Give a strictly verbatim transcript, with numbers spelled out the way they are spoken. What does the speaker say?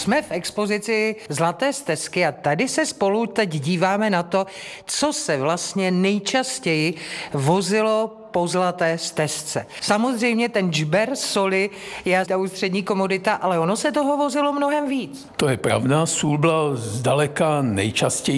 jsme v expozici Zlaté stezky a tady se spolu teď díváme na to, co se vlastně nejčastěji vozilo po Zlaté stezce. Samozřejmě ten džber soli je ta ústřední komodita, ale ono se toho vozilo mnohem víc. To je pravda, sůl byla zdaleka nejčastější